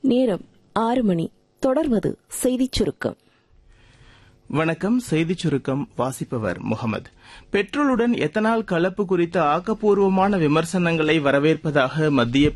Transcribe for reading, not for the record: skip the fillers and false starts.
நேரம் 6 மணி. தொடர்வது செய்திச் சுருக்கம். வணக்கம். செய்திச் சுருக்கம் வாசிப்பவர் முகமது. பெட்ரோலுடன் எத்தனால் கலப்பு குறித்த ஆக்கப்பூர்வமான விமர்சனங்களை வரவேற்பதாக மத்திய